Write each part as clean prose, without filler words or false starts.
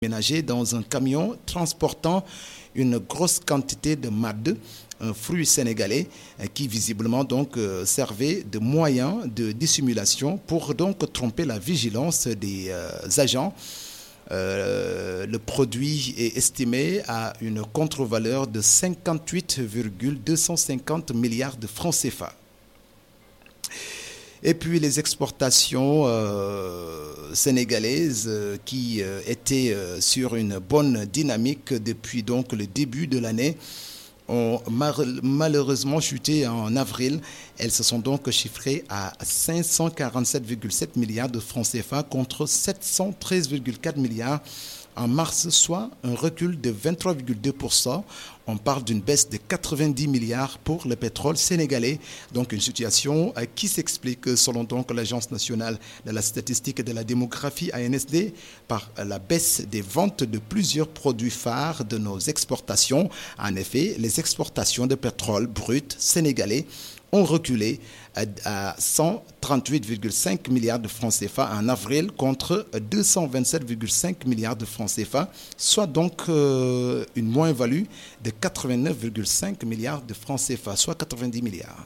ménager dans un camion transportant une grosse quantité de mad, un fruit sénégalais qui visiblement donc servait de moyen de dissimulation pour donc tromper la vigilance des agents. Le produit est estimé à une contre-valeur de 58,250 milliards de francs CFA. Et puis les exportations sénégalaises qui étaient sur une bonne dynamique depuis donc le début de l'année ont malheureusement chuté en avril. Elles se sont donc chiffrées à 547,7 milliards de francs CFA contre 713,4 milliards en mars, soit un recul de 23,2%. On parle d'une baisse de 90 milliards pour le pétrole sénégalais. Donc une situation qui s'explique, selon donc l'Agence nationale de la statistique et de la démographie ANSD, par la baisse des ventes de plusieurs produits phares de nos exportations. En effet, les exportations de pétrole brut sénégalais ont reculé à 138,5 milliards de francs CFA en avril contre 227,5 milliards de francs CFA, soit donc une moins-value de 89,5 milliards de francs CFA, soit 90 milliards.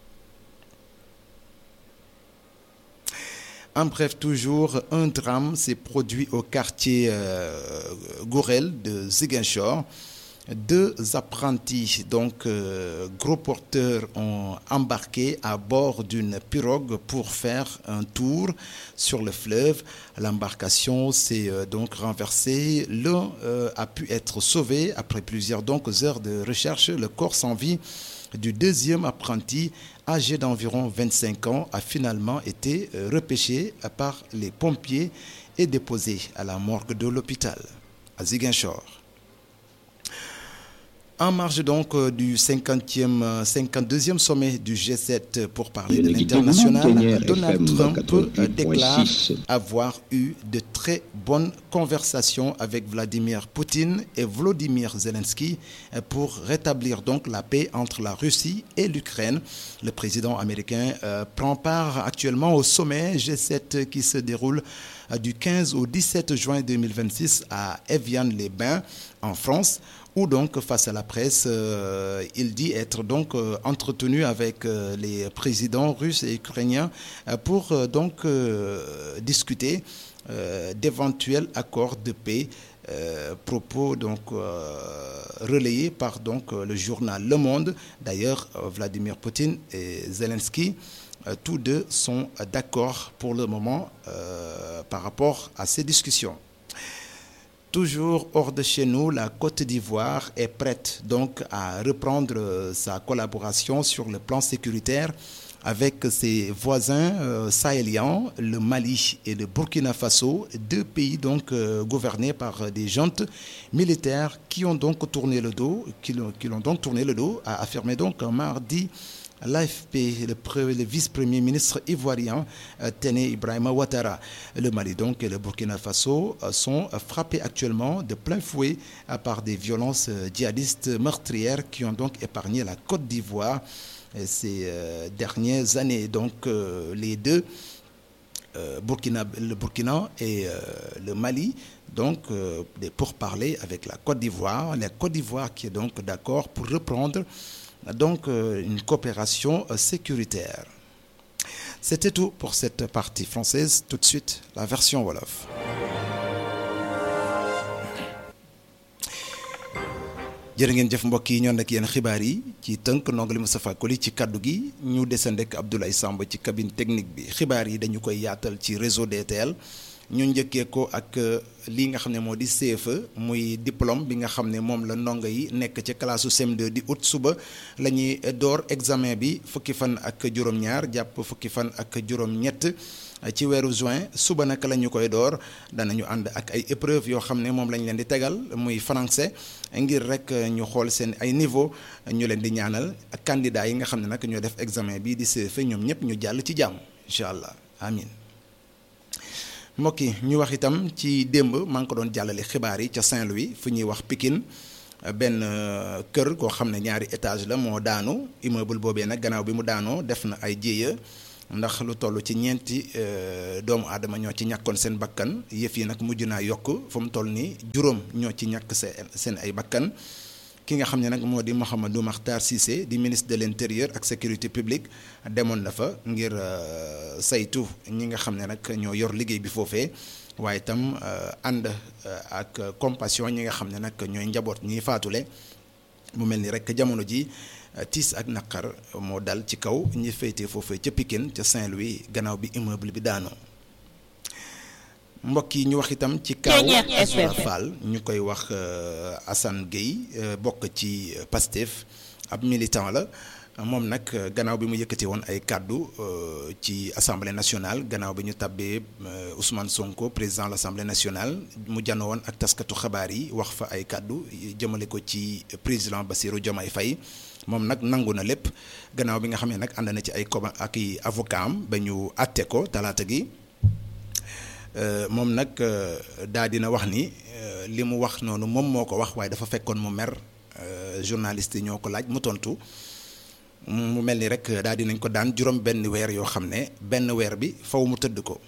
En bref, toujours un drame s'est produit au quartier Gourel de Ziguinchor. Deux apprentis, donc gros porteurs, ont embarqué à bord d'une pirogue pour faire un tour sur le fleuve. L'embarcation s'est donc renversée. L'un a pu être sauvé après plusieurs heures de recherche. Le corps sans vie du deuxième apprenti, âgé d'environ 25 ans, a finalement été repêché par les pompiers et déposé à la morgue de l'hôpital à Ziguinchor. En marge donc du 52e sommet du G7 pour parler de l'international, Donald Trump déclare avoir eu de très bonnes conversations avec Vladimir Poutine et Volodymyr Zelensky pour rétablir donc la paix entre la Russie et l'Ukraine. Le président américain prend part actuellement au sommet G7 qui se déroule du 15 au 17 juin 2026 à Évian-les-Bains en France, où donc face à la presse, il dit être donc entretenu avec les présidents russes et ukrainiens pour donc discuter d'éventuels accords de paix. Propos donc relayés par donc le journal Le Monde. D'ailleurs, Vladimir Poutine et Zelensky, tous deux sont d'accord pour le moment par rapport à ces discussions. Toujours hors de chez nous, la Côte d'Ivoire est prête donc à reprendre sa collaboration sur le plan sécuritaire avec ses voisins sahéliens, le Mali et le Burkina Faso, deux pays donc gouvernés par des juntes militaires qui ont donc tourné le dos, a affirmé donc mardi l'AFP, le vice-premier ministre ivoirien Téné Ibrahima Ouattara. Le Mali donc et le Burkina Faso sont frappés actuellement de plein fouet par des violences djihadistes meurtrières qui ont donc épargné la Côte d'Ivoire ces dernières années. Donc les deux, le Burkina et le Mali, donc des pourparlers avec la Côte d'Ivoire. La Côte d'Ivoire qui est donc d'accord pour reprendre donc une coopération sécuritaire. C'était tout pour cette partie française. Tout de suite, la version Wolof. jërë ngeen jëf mbokk yi ñoon ak yéen xibaar yi ci tënk nongali Moustapha Koli ci kaddu gi ñu desandek Abdoulaye Samb ci cabine technique bi. xibaar yi dañu koy yaatal ci réseau DTL. ñu njëkkee ko ak lii nga xam ne moo di CFE muy diplôme bi nga xam ne moom la ndongo yi nekk ca classe CM2 di ut suba la ñuy door examen bi fukki fan ak juróom-ñaar jàpp fukki fan ak juróom-ñett ci weeru juin suba nag la ñu koy door. danañu ànd ak ay épreuves yoo xam ne moom lañ leen di tegal muy français ngir rek ñu xool seen ay niveau ñu leen di ñaanal ak candidat yi nga xam ne nag ñoo def examen bi di CFE ñoom ñëpp ñu jàll ci jàmm incha allah amin. mbokk yi ñu wax itam ci démb maa ngi ko doon jàllale xibaar yi ca Saint-Louis fu ñuy wax Pikine benn kër koo xam ne ñaari étage la moo daanu immeuble boobee nag gannaaw bi mu daanoo def na ay jéeya ndax lu toll ci ñeenti doomu aadama ñoo ci ñàkkoon seen bakkan yëf yi nag mujj naa yokk fu mu toll nii juróom ñoo ci ñàkk seen ay bakkan. ki nga xam ne nag moo di Mouhamadou Makhtar Cissé di ministre de l'intérieur ak sécurité publique demoon na fa ngir saytu ñi nga xam ne nag ñoo yor liggéey bi foofee waaye itam ànd ak compassion ñi nga xam ne nag ñooy njaboot ñi faatule mu mel ni rek jamono ji tiis ak naqar moo dal ci kaw ñi féetee foofee ca Pikine ca Saint-Louis gannaaw bi immeuble bi daanoo. mbokk yi ñu wax itam ci kaw Asra Fall ñu koy wax Assane Gueye bokk ci Pastef ab militant la moom nag gannaaw bi mu yëkkati woon ay kàddu ci assemblée nationale gannaaw bi ñu tabbee Ousmane Sonko président de l'assemblée nationale mu janoo woon ak taskatu xabaar yi wax fa ay kàddu jëmale ko ci président Bassirou Diomaye Faye moom nag nangu na lépp gannaaw bi nga xam ne nag ànd na ci ay ak i avocat am ba ñu àtte ko talaata gi. moom nag daa dina wax ni li mu wax noonu moom moo ko wax waaye dafa fekkoon mu mer journaliste yi ñoo ko laaj mu tontu mu mel ni rek daa dinañ ko daan juróom benn weer yoo xam ne benn weer bi faw mu tëdd ko.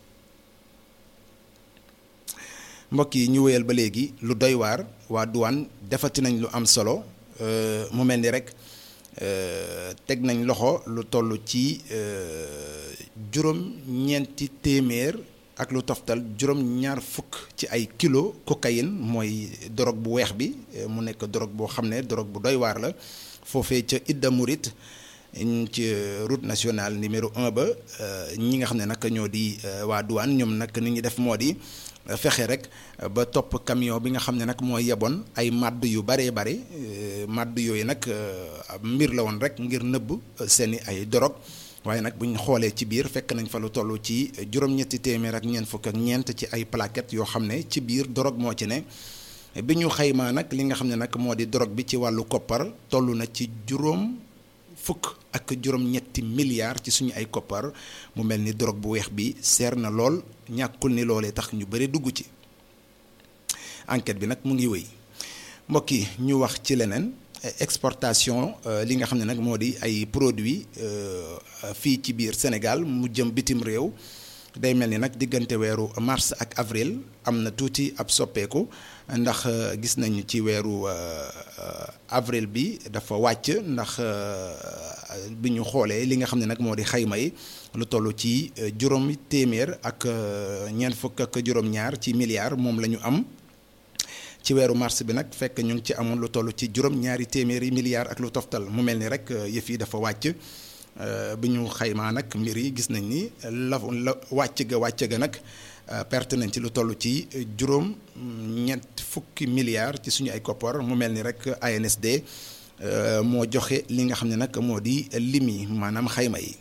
mbokk yi ñu wéyal ba léegi lu doy waar waa douane defati nañ lu am solo mu mel ni rek teg nañ loxo lu toll ci juróom-ñeenti téeméer. ak lu toftal juróom-ñaar fukk ci ay kilo cocaïne mooy drogue bu weex bi mu nekk drogue boo xam ne drogue bu doy waar la foofee ca Idda Mouride ci route nationale numéro 1 ba ñi nga xam ne nag ñoo di waa douane ñoom nag ni ñuy def moo di fexe rek ba topp camion bi nga xam ne nag mooy yeboon ay màdd yu baree bare màdd yooyu nag mbir la woon rek ngir nëbb seeni ay drogue. waaye nag bu ñu xoolee ci biir fekk nañ fa lu toll ci juróom-ñetti téeméer ak ñeent fukk ak ñeent ci ay plaquettes yoo xam ne ci biir drogue moo ci ne bi ñu xaymaa nag li nga xam ne nag moo di drogue bi ci wàllu koppar toll na ci juróom fukk ak juróom-ñetti milliards ci suñu ay koppar mu mel ni drogue bu weex bi seer na lool ñàkkul ni loolee tax ñu bëri dugg ci enquête bi nag mu ngi wéy mbokk yi ñu wax ci leneen. exportation li nga xam ne nag moo di ay produits fii ci biir Sénégal mu jëm bitim réew day mel ni nag diggante weeru mars ak avril am na tuuti ab soppeeku ndax gis nañu ci weeru avril bi dafa wàcc ndax bi ñu xoolee li nga xam ne nag moo di xayma yi lu toll ci juróomi téeméer ak ñeent fukk ak juróom-ñaar ci milliards moom la ñu am. ci weeru mars bi nag fekk ñu ngi ci amoon lu toll ci juróom-ñaari téeméeri milliards ak lu toftal mu mel ni rek yëf yi dafa wàcc bi ñu xaymaa nag mbir yi gis nañ ni la wàcc ga nag perte nañ ci lu toll ci juróom-ñett fukki milliards ci suñu ay koppar mu mel ni rek ANSD moo joxe li nga xam ne nag moo di lim yi maanaam xayma yi.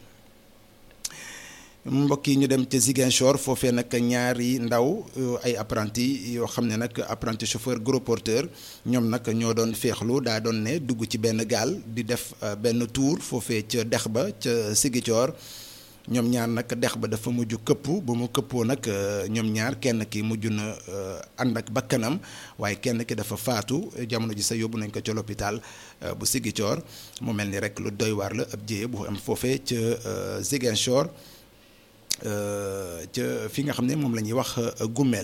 mbokk yi ñu dem ca Ziguinchor foofee nag ñaari ndaw ay apprenti yoo xam ne nag apprenti chauffeur gros porteur ñoom nag ñoo doon féexlu daa doon ne dugg ci benn gaal di def benn tour foofee ca dex ba ca Ziguinchor ñoom ñaar nag dex ba dafa mujj këpp ba mu këppoo nag ñoom ñaar kenn ki mujj na ànd ak bakkanam waaye kenn ki dafa faatu jamono ji sa yóbbu nañ ko ca l'hôpital bu Ziguinchor mu mel ni rek lu doy waar la ab jéye bu am foofee ca Ziguinchor ca fi nga xam ne moom la ñuy wax Gumel.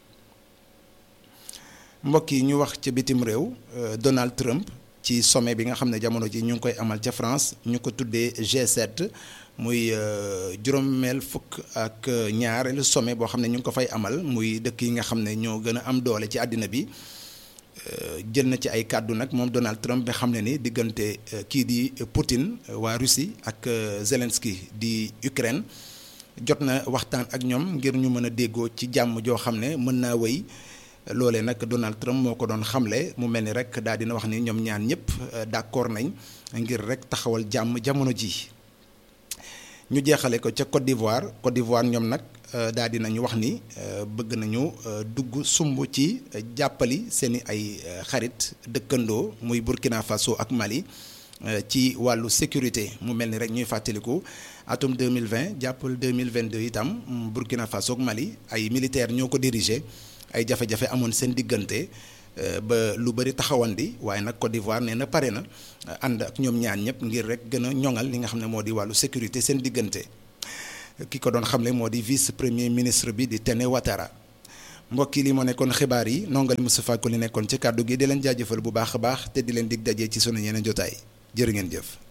mbokk yi ñu wax ca bitim réew Donald Trump ci sommet bi nga xam ne jamono ji ñu ngi koy amal ca France ñu ko tuddee G7 muy juróomeel fukk ak ñaareelu sommet boo xam ne ñu ngi ko fay amal muy dëkk yi nga xam ne ñoo gën a am doole ci àddina bi jël na ci ay kàddu nag moom Donald Trump bi xam ne ni diggante kii di Poutine waa Russie ak Zelensky di Ukraine jot na waxtaan ak ñoom ngir ñu mën a déggoo ci jàmm joo xam ne mën naa wéy loolee nag Donald Trump moo ko doon xamle mu mel ni rek daal dina wax ni ñoom ñaan ñëpp d'accord nañ ngir rek taxawal jàmm jamono ji. ñu jeexale ko ca Côte d'Ivoire ñoom nag daal dinañu wax ni bëgg nañu dugg sumb ci jàppali seeni ay xarit dëkkandoo muy Burkina Faso ak Mali ci wàllu sécurité mu mel ni rek ñuy fàttaliku atum 2020 jàppal 2022 itam Burkina Faso ak Mali ay militaires ñoo ko dirigé ay jafe-jafe amoon seen diggante ba lu bëri taxawandi waaye nag Côte d'Ivoire nee na pare na ànd ak ñoom ñaan ñëpp ngir rek gën a ñoŋal li nga xam ne moo di wàllu sécurité seen diggante ki ko doon xamle moo di vice premier ministre bi di Téné Ouattara. mbokk yi li moo nekkoon xibaar yi nongali Moustapha Ko li nekkoon ci kàddu gi di leen jaajëfal bu baax a baax te di leen dig daje ci sunu yeneen jotaay jërë ngeen jëf.